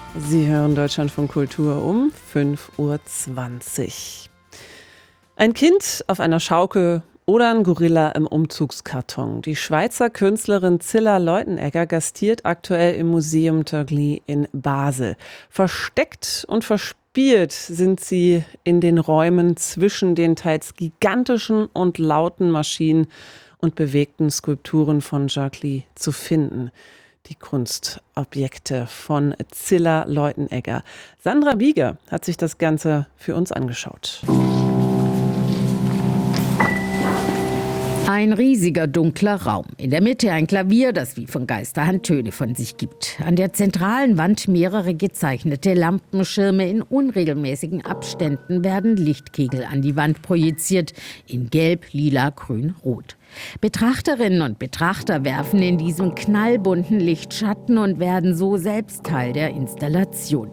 Sie hören Deutschlandfunk Kultur um 5:20 Uhr. Ein Kind auf einer Schaukel oder ein Gorilla im Umzugskarton. Die Schweizer Künstlerin Zilla Leutenegger gastiert aktuell im Museum Tinguely in Basel. Versteckt und verspielt sind sie in den Räumen zwischen den teils gigantischen und lauten Maschinen und bewegten Skulpturen von Jacques Lie zu finden. Die Kunstobjekte von Zilla Leutenegger. Sandra Bieger hat sich das Ganze für uns angeschaut. Ein riesiger dunkler Raum. In der Mitte ein Klavier, das wie von Geisterhand Töne von sich gibt. An der zentralen Wand mehrere gezeichnete Lampenschirme. In unregelmäßigen Abständen werden Lichtkegel an die Wand projiziert. In Gelb, Lila, Grün, Rot. Betrachterinnen und Betrachter werfen in diesem knallbunten Licht Schatten und werden so selbst Teil der Installation.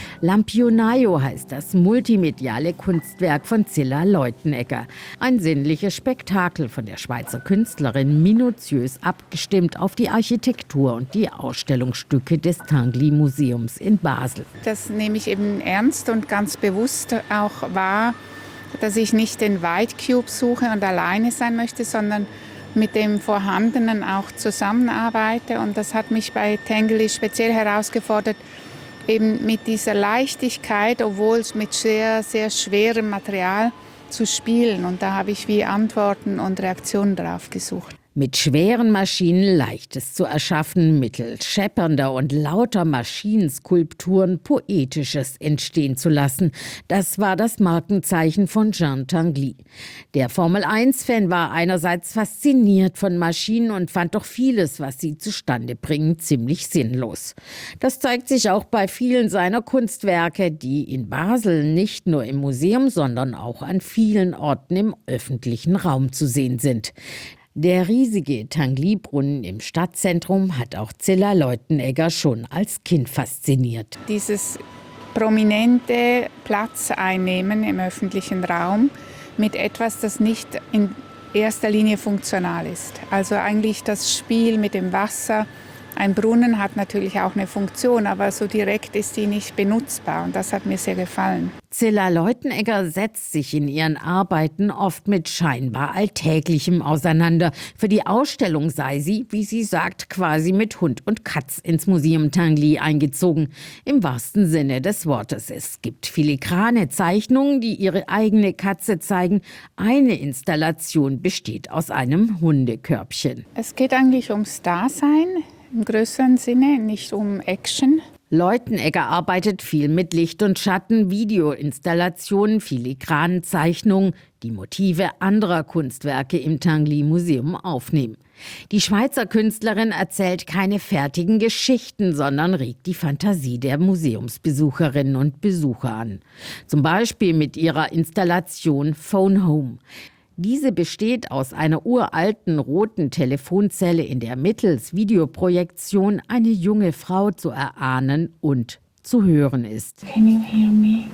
Lampionaio heißt das multimediale Kunstwerk von Zilla Leutenegger. Ein sinnliches Spektakel von der Schweizer Künstlerin, minutiös abgestimmt auf die Architektur und die Ausstellungsstücke des Tinguely Museums in Basel. Das nehme ich eben ernst und ganz bewusst auch wahr, dass ich nicht den White Cube suche und alleine sein möchte, sondern mit dem Vorhandenen auch zusammenarbeite. Und das hat mich bei Tinguely speziell herausgefordert, eben mit dieser Leichtigkeit, obwohl es mit sehr, sehr schwerem Material zu spielen. Und da habe ich wie Antworten und Reaktionen drauf gesucht. Mit schweren Maschinen Leichtes zu erschaffen, mittels scheppernder und lauter Maschinenskulpturen Poetisches entstehen zu lassen. Das war das Markenzeichen von Jean Tinguely. Der Formel-1-Fan war einerseits fasziniert von Maschinen und fand doch vieles, was sie zustande bringen, ziemlich sinnlos. Das zeigt sich auch bei vielen seiner Kunstwerke, die in Basel nicht nur im Museum, sondern auch an vielen Orten im öffentlichen Raum zu sehen sind. Der riesige Tinguely-Brunnen im Stadtzentrum hat auch Zilla Leutenegger schon als Kind fasziniert. Dieses prominente Platz einnehmen im öffentlichen Raum mit etwas, das nicht in erster Linie funktional ist. Also eigentlich das Spiel mit dem Wasser. Ein Brunnen hat natürlich auch eine Funktion, aber so direkt ist die nicht benutzbar und das hat mir sehr gefallen. Zilla Leutenegger setzt sich in ihren Arbeiten oft mit scheinbar Alltäglichem auseinander. Für die Ausstellung sei sie, wie sie sagt, quasi mit Hund und Katz ins Museum Tinguely eingezogen. Im wahrsten Sinne des Wortes. Es gibt filigrane Zeichnungen, die ihre eigene Katze zeigen. Eine Installation besteht aus einem Hundekörbchen. Es geht eigentlich ums Dasein. Im größeren Sinne, nicht um Action. Leutenegger arbeitet viel mit Licht und Schatten, Videoinstallationen, filigranen Zeichnungen, die Motive anderer Kunstwerke im Tinguely Museum aufnehmen. Die Schweizer Künstlerin erzählt keine fertigen Geschichten, sondern regt die Fantasie der Museumsbesucherinnen und Besucher an. Zum Beispiel mit ihrer Installation Phone Home. Diese besteht aus einer uralten roten Telefonzelle, in der mittels Videoprojektion eine junge Frau zu erahnen und zu hören ist. Can you hear me,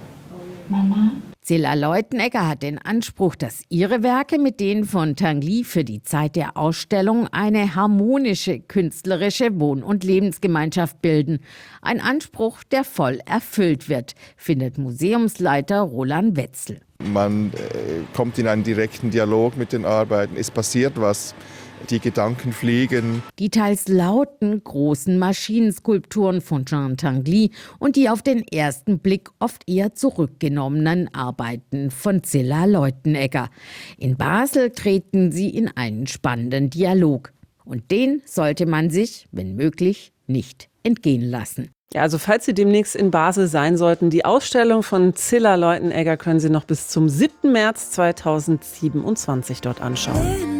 Mama? Zilla Leutenegger hat den Anspruch, dass ihre Werke mit denen von Tinguely für die Zeit der Ausstellung eine harmonische künstlerische Wohn- und Lebensgemeinschaft bilden. Ein Anspruch, der voll erfüllt wird, findet Museumsleiter Roland Wetzel. Man kommt in einen direkten Dialog mit den Arbeiten, es passiert was, die Gedanken fliegen. Die teils lauten, großen Maschinenskulpturen von Jean Tinguely und die auf den ersten Blick oft eher zurückgenommenen Arbeiten von Zilla Leutenegger. In Basel treten sie in einen spannenden Dialog. Und den sollte man sich, wenn möglich, nicht entgehen lassen. Ja, also falls Sie demnächst in Basel sein sollten, die Ausstellung von Zilla Leutenegger können Sie noch bis zum 7. März 2027 dort anschauen.